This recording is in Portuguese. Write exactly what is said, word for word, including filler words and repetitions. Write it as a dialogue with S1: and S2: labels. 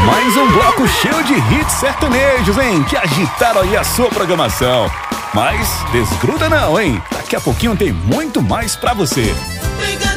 S1: Mais um bloco cheio de hits sertanejos, hein? Que agitaram aí a sua programação. Mas desgruda não, hein? Daqui a pouquinho tem muito mais pra você.